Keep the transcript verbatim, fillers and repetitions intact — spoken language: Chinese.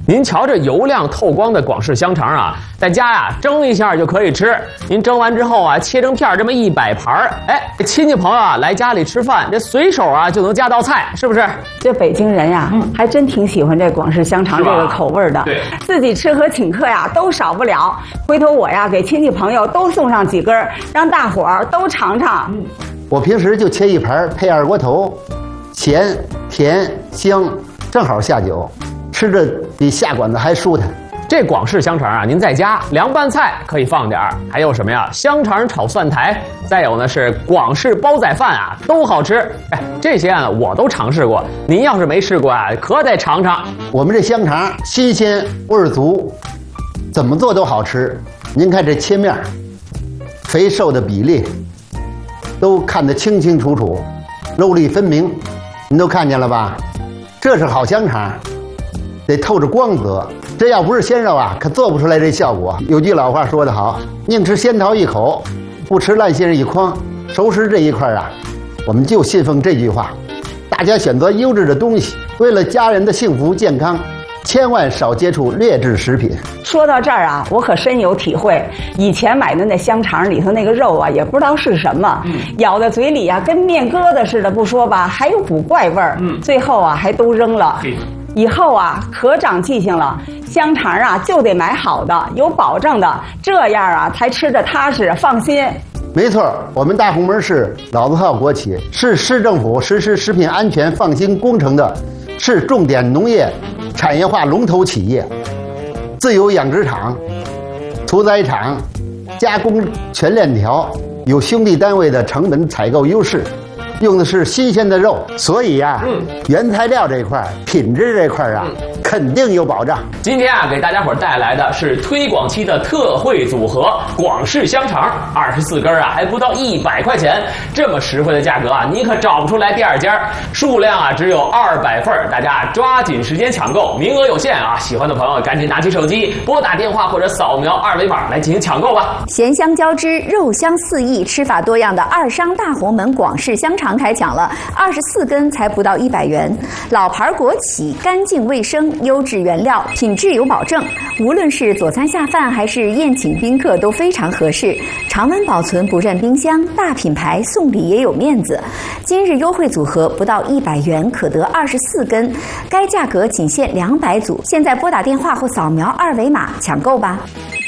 您瞧这油亮透光的广式香肠啊，在家呀蒸一下就可以吃。您蒸完之后啊，切成片这么一摆盘儿，哎，亲戚朋友啊来家里吃饭，这随手啊就能夹道菜，是不是？ 这北京人呀，嗯、还真挺喜欢这广式香肠这个口味的。 对， 自己吃和请客呀都少不了。回头我呀给亲戚朋友都送上几根，让大伙儿都尝尝。嗯， 我平时就切一盘配二锅头，咸甜香，正好下酒。吃着比下馆子还舒坦。 这广式香肠啊，您在家凉拌菜可以放点儿，还有什么呀？香肠炒蒜苔，再有呢是广式煲仔饭啊，都好吃。哎，这些啊我都尝试过，您要是没试过啊，可得尝尝。 我们这香肠新鲜味儿足，怎么做都好吃。您看这切面，肥瘦的比例都看得清清楚楚，肉粒分明，您都看见了吧？这是好香肠。得透着光泽，这要不是鲜肉啊，可做不出来这效果。有句老话说得好，宁吃仙桃一口，不吃烂杏一筐。熟食这一块啊，我们就信奉这句话，大家选择优质的东西，为了家人的幸福健康，千万少接触劣质食品。 说到这儿啊，我可深有体会。以前买的那香肠里头那个肉啊，也不知道是什么，嗯、咬在嘴里啊，跟面疙瘩似的，不说吧，还有股怪味儿。嗯，最后啊，还都扔了。以后啊，可长记性了。香肠啊，就得买好的，有保证的，这样啊，才吃着踏实放心。 没错，我们大红门市老字号国企，是市政府实施食品安全放心工程的市重点农业产业化龙头企业。自有养殖场、屠宰场、加工全链条，有兄弟单位的成本采购优势。用的是新鲜的肉，所以呀、啊，嗯，原材料这一块、品质这块啊，嗯、肯定有保障。 今天啊，给大家伙带来的是推广期的特惠组合——广式香肠，二十四根啊，还不到一百块钱，这么实惠的价格啊，你可找不出来第二家。数量啊，只有二百份，大家抓紧时间抢购，名额有限啊！喜欢的朋友赶紧拿起手机，拨打电话或者扫描二维码来进行抢购吧。 咸香交织，肉香四溢，吃法多样的二商大红门广式香肠开抢了，二十四根才不到一百元。老牌国企，干净卫生，优质原料，品质有保证。无论是佐餐下饭还是宴请宾客都非常合适，常温保存不占冰箱，大品牌送礼也有面子。今日优惠组合不到一百元可得二十四根，该价格仅限两百组。现在拨打电话或扫描二维码抢购吧。